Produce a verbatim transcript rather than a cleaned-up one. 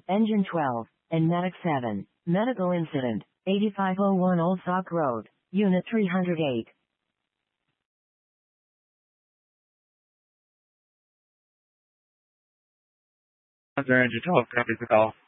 Engine twelve, and Medic seven. Medical incident, eighty-five oh one Old Sauk Road, Unit three hundred eight. Hunter Engine twelve, copies the call.